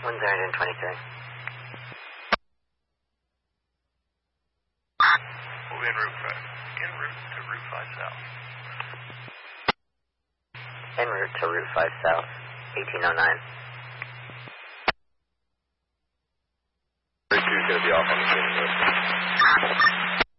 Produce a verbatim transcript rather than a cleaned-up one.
one zero twenty-three. Move in route five. En route to Route five South. En route to Route five South, eighteen oh nine. Route two is going to be off on the same road.